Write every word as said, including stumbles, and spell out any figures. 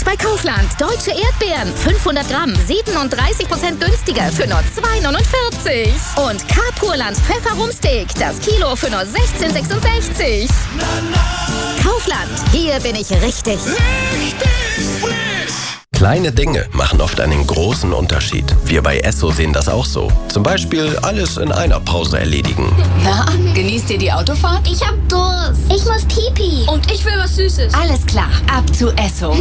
bei Kaufland. Deutsche Erdbeeren. fünfhundert Gramm. siebenunddreißig Prozent günstiger für nur zwei neunundvierzig. Und Carpurland Pfefferumsteak. Das Kilo für nur sechzehn sechsundsechzig. Kaufland. Hier bin ich richtig. Richtig frisch! Kleine Dinge machen oft einen großen Unterschied. Wir bei Esso sehen das auch so. Zum Beispiel alles in einer Pause erledigen. Na, genießt ihr die Autofahrt? Ich hab Durst. Ich muss Pipi. Und ich will was Süßes. Alles klar, ab zu Esso.